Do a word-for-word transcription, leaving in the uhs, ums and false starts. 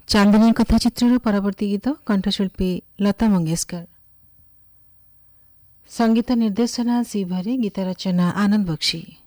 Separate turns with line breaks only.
ଚାନ୍ଦିନୀ କଥା ଚିତ୍ରର ପରବର୍ତ୍ତୀ ଗୀତ କଣ୍ଠଶିଳ୍ପୀ ଲତା ମଙ୍ଗେଶକର, ସଙ୍ଗୀତ ନିର୍ଦ୍ଦେଶନା ସି ଭରି, ଗୀତ ରଚନା ଆନନ୍ଦ ବକ୍ସି।